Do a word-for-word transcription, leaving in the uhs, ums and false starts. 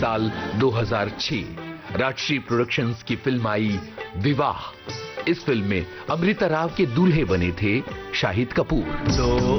साल दो हज़ार छह राजश्री प्रोडक्शंस की फिल्म आई विवाह। इस फिल्म में अमृता राव के दूल्हे बने थे शाहिद कपूर। दो